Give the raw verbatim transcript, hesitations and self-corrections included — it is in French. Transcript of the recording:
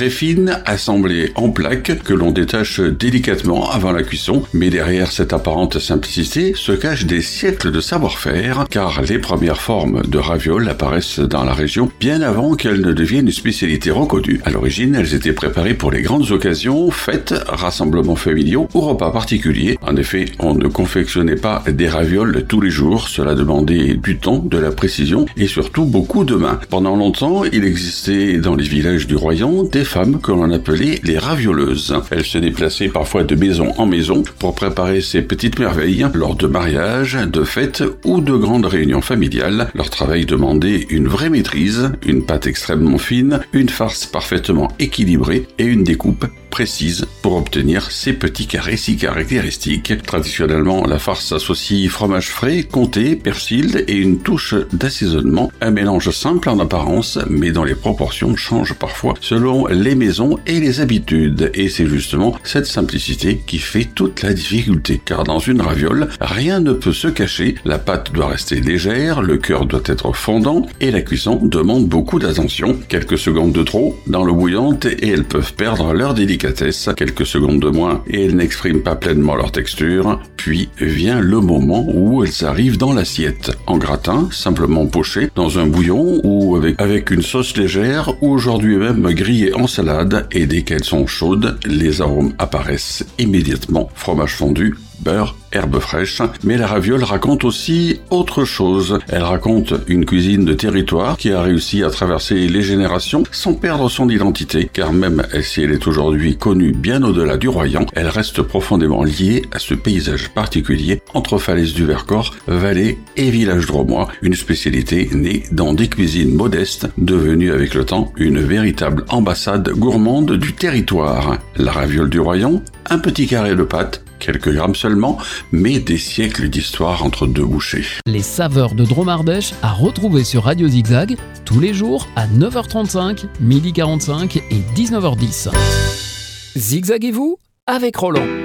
très fines, assemblées en plaques, que l'on détache délicatement avant la cuisson. Mais derrière cette apparente simplicité se cachent des siècles de savoir-faire, car les premières formes de ravioles apparaissent dans la région bien avant qu'elles ne deviennent une spécialité reconnue. À l'origine, elles étaient préparées pour les grandes occasions, fêtes, rassemblements familiaux ou repas particuliers. En effet, on ne confectionnait pas des ravioles tous les jours, cela demandait du temps, de la précision et surtout beaucoup de mains. Pendant longtemps, il existait dans les villages du Royan des femmes que l'on appelait les ravioleuses. Elles se déplaçaient parfois de maison en maison pour préparer ces petites merveilles lors de mariages, de fêtes ou de grandes réunions familiales. Leur travail demandait une vraie maîtrise, une pâte extrêmement fine, une farce parfaitement équilibrée et une découpe précise pour obtenir ces petits carrés si caractéristiques. Traditionnellement, la farce s'associe fromage frais, comté, persil et une touche d'assaisonnement. Un mélange simple en apparence, mais dont les proportions changent parfois selon les maisons et les habitudes. Et c'est justement cette simplicité qui fait toute la difficulté. Car dans une raviole, rien ne peut se cacher. La pâte doit rester légère, le cœur doit être fondant et la cuisson demande beaucoup d'attention. Quelques secondes de trop dans l'eau bouillante et elles peuvent perdre leur délicatesse. Quelques secondes de moins et elles n'expriment pas pleinement leur texture. Puis vient le moment où elles arrivent dans l'assiette, en gratin, simplement poché, dans un bouillon ou avec, avec une sauce légère ou aujourd'hui même grillées en salade, et dès qu'elles sont chaudes, les arômes apparaissent immédiatement. Fromage fondu, beurre, herbes fraîches, mais la raviole raconte aussi autre chose. Elle raconte une cuisine de territoire qui a réussi à traverser les générations sans perdre son identité, car même si elle est aujourd'hui connue bien au-delà du Royan, elle reste profondément liée à ce paysage particulier entre falaises du Vercors, vallées et villages drômois, une spécialité née dans des cuisines modestes, devenue avec le temps une véritable ambassade gourmande du territoire. La raviole du Royan, un petit carré de pâte, quelques grammes seulement, mais des siècles d'histoire entre deux bouchées. Les saveurs de Drôme-Ardèche à retrouver sur Radio Zigzag tous les jours à neuf heures trente-cinq, midi quarante-cinq et dix-neuf heures dix. Zigzaguez-vous avec Roland.